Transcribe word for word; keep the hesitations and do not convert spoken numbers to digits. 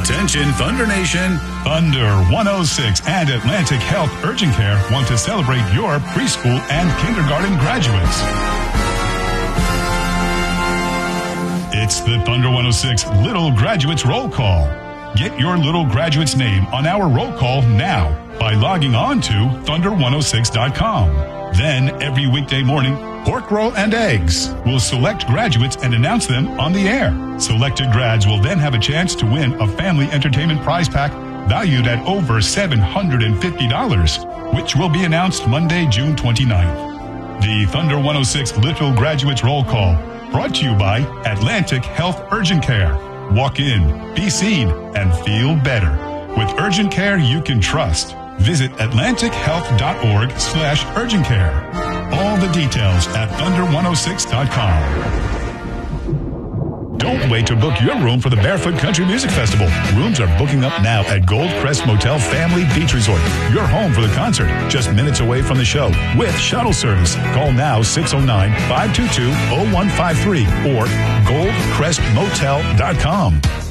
Attention, Thunder Nation. Thunder one oh six and Atlantic Health Urgent Care want to celebrate your preschool and kindergarten graduates. It's the Thunder one oh six Little Graduates Roll Call. Get your little graduate's name on our roll call now by logging on to thunder one oh six dot com. Then, every weekday morning, Pork Roll and Eggs will select graduates and announce them on the air. Selected grads will then have a chance to win a family entertainment prize pack valued at over seven hundred fifty dollars, which will be announced Monday, June twenty-ninth. The Thunder one oh six Little Graduates Roll Call, brought to you by Atlantic Health Urgent Care. Walk in, be seen, and feel better. With urgent care you can trust. Visit atlantic health dot org slash urgent care. All the details at thunder one oh six dot com. Don't wait to book your room for the Barefoot Country Music Festival. Rooms are booking up now at Gold Crest Motel Family Beach Resort. Your home for the concert, just minutes away from the show, with shuttle service. Call now six oh nine, five two two, oh one five three or gold crest motel dot com.